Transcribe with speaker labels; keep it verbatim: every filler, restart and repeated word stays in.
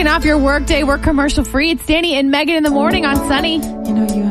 Speaker 1: Kicking off your workday. We're commercial free. It's Danny and Megan in the morning on Sunny.
Speaker 2: You know, you